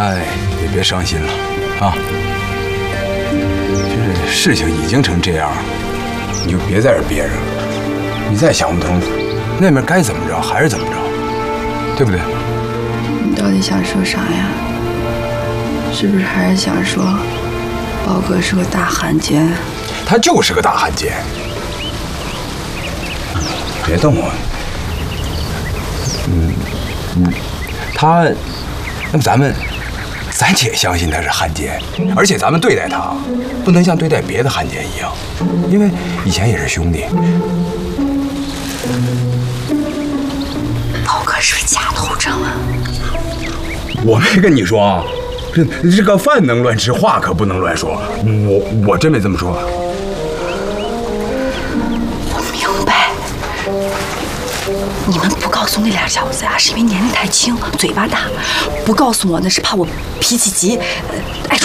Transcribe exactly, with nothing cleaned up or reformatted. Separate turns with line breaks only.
家也别伤心了啊。这事情已经成这样了，你就别在这憋着了。你再想不通，那边该怎么着还是怎么着，对不对？
你到底想说啥呀？是不是还是想说，宝哥是个大汉奸？
他就是个大汉奸。别动我。嗯嗯，他，那么咱们，咱且相信他是汉奸，而且咱们对待他，不能像对待别的汉奸一样，因为以前也是兄弟。
宝哥是不是假头症啊？
我没跟你说啊，这这个饭能乱吃，话可不能乱说。我我真没这么说。
我明白。你们不告诉那俩小子呀，是因为年龄太轻，嘴巴大；不告诉我，那是怕我脾气急。